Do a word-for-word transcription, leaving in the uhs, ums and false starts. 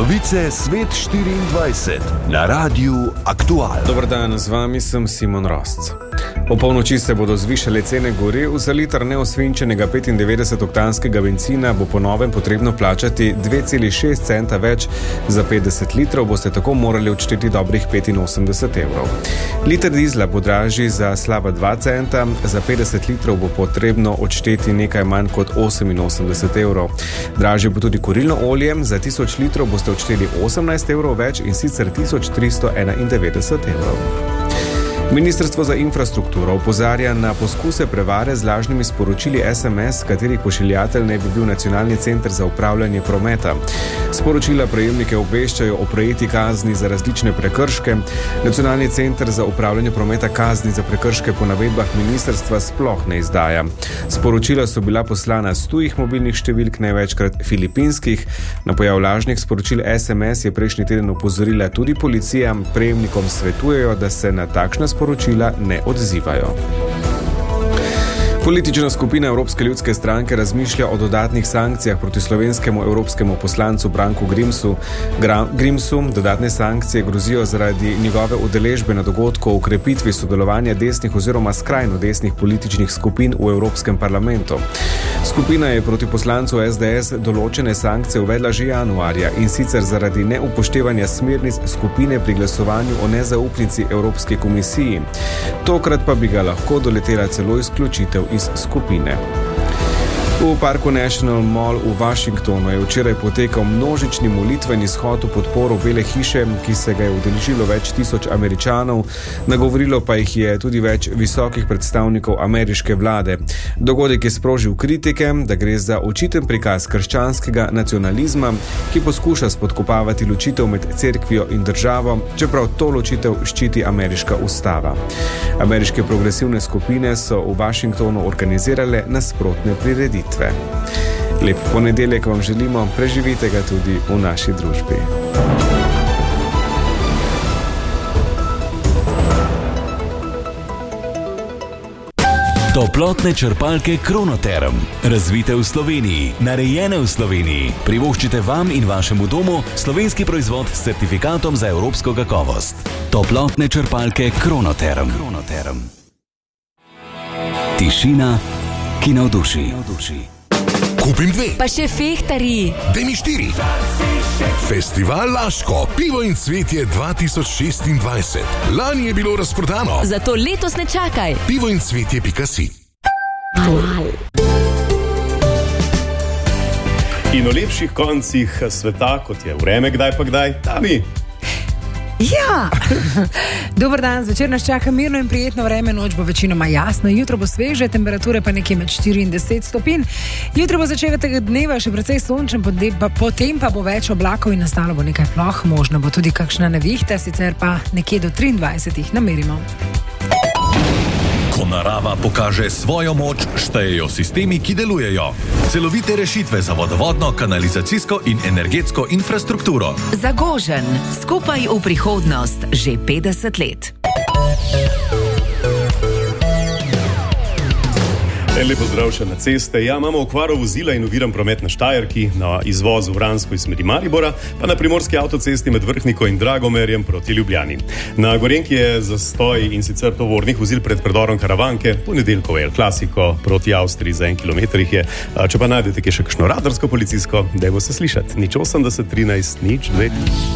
Novice Svet štiriindvajset na Radiu Aktual. Dober dan, z vami sem Simon Rosc. O polnoči se bodo zvišale cene goriv. Za liter neosvinčenega petindevetdesetoktanskega bencina bo po novem potrebno plačati dve celi šest centa več, za petdeset litrov boste tako morali odšteti dobrih petinosemdeset evrov. Liter dizla bo dražji za slaba dva centa, za petdeset litrov bo potrebno odšteti nekaj manj kot oseminosemdeset evrov. Dražje bo tudi kurilno olje, za tisoč litrov boste odšteli osemnajst evrov več in sicer tisoč tristo enaindevetdeset evrov. Ministrstvo za infrastrukturo opozarja na poskuse prevare z lažnimi sporočili es em es, katerih pošiljatelj naj bi bil Nacionalni center za upravljanje prometa. Sporočila prejemnike obveščajo o prejeti kazni za različne prekrške. Nacionalni center za upravljanje prometa kazni za prekrške po navedbah ministrstva sploh ne izdaja. Sporočila so bila poslana s tujih mobilnih številk, največkrat filipinskih. Na pojav lažnih sporočil es em es je prejšnji teden opozorila tudi policija. Prejemnikom svetujejo, da se na takšne sporočila ne odzivajo. Politična skupina Evropske ljudske stranke razmišlja o dodatnih sankcijah proti slovenskemu evropskemu poslancu Branku Grimsu. Gra, Grimsu dodatne sankcije grozijo zaradi njegove udeležbe na dogodku o ukrepitvi sodelovanja desnih oziroma skrajno desnih političnih skupin v Evropskem parlamentu. Skupina je proti poslancu es de es določene sankcije uvedla že januarja in sicer zaradi neupoštevanja smernic skupine pri glasovanju o nezaupnici Evropski komisiji. Tokrat pa bi ga lahko doletela celo izključitev iz skupine. V parku National Mall v Washingtonu je včeraj potekal množični molitveni shod v podporo Bele hiše, ki se ga je udeležilo več tisoč Američanov, nagovorilo pa jih je tudi več visokih predstavnikov ameriške vlade. Dogodek je sprožil kritike, da gre za očiten prikaz krščanskega nacionalizma, ki poskuša spodkopavati ločitev med cerkvijo in državo, čeprav to ločitev ščiti ameriška ustava. Ameriške progresivne skupine so v Washingtonu organizirale nasprotne prireditve. Lep ponedeljek vam želimo, preživite ga tudi v naši družbi. Toplotne črpalke Kronoterm. Razvite v Sloveniji, narejene v Sloveniji. Privoščite vam in vašemu domu slovenski proizvod s certifikatom za evropsko kakovost. Toplotne črpalke Kronoterm. Kronoterm. Tišina, ki navduši. Kupim dve. Pa še fehtari. Daj mi štiri. Festival Laško, pivo in cvetje dva tisoč šestindvajset. Lani je bilo razprodano. Zato letos ne čakaj. pivo in cvetje pika si. In o lepših koncih sveta, kot je vreme kdaj pa kdaj, Tami. Ja, dober dan, zvečer nas čaka mirno in prijetno vreme, noč bo večinoma jasno, jutro bo sveže, temperature pa nekje med štiri in deset stopinj. Jutro bo začetek tega dneva še precej sončen, potem pa bo več oblakov in nastalo bo nekaj ploh, možno bo tudi kakšna nevihta, sicer pa nekje do triindvajsetih namerimo. Ko narava pokaže svojo moč, štejejo sistemi, ki delujejo. Celovite rešitve za vodovodno, kanalizacijsko in energetsko infrastrukturo. Zagožen, skupaj v prihodnost, že petdeset let. En lepo zdrav še na ceste. Ja, imamo okvaro vozila in oviran promet na Štajerki, na izvozu v Vransko iz smeri Maribora, pa na primorski avtocesti med Vrhniko in Dragomerjem proti Ljubljani. Na Gorenjki je zastoj in sicer tovornih vozil pred predorom Karavanke, ponedeljkovo El Clasico proti Avstriji za en kilometer jih je. Če pa najdete še kakšno radarsko policijsko, dajmo se slišati. Nič osemdeset trinajst, nič dve.